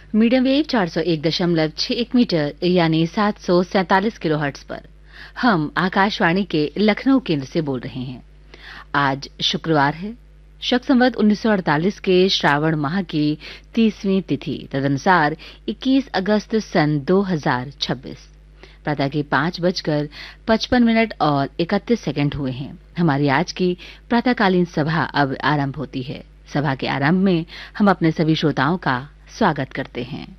Medium wave 401.61 metre यानी 747 kilohertz पर हम आकाशवाणी के लखनऊ केंद्र से बोल रहे हैं। आज शुक्रवार है, शक संवत 1948 के श्रावण माह की 30वीं तिथि, तदनुसार 21 अगस्त सन 2026। प्रातः के 5:55 और 31 सेकंड हुए हैं। हमारी आज की प्रातःकालीन सभा अब आरंभ होती है। सभा के आरंभ में हम अपने सभी श्रोताओं का स्वागत करते हैं।